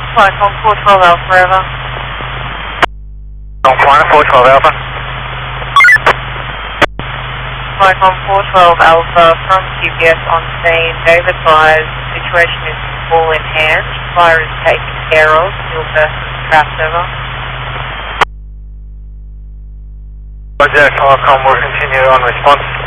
Flycom 412 Alpha, over. On Flying 412 Alpha. Flycom 412 Alpha from QPS on scene. Dave advised situation is all in hand. Fire is taken care of. Still person trapped, over. Roger, Flycom will continue on response.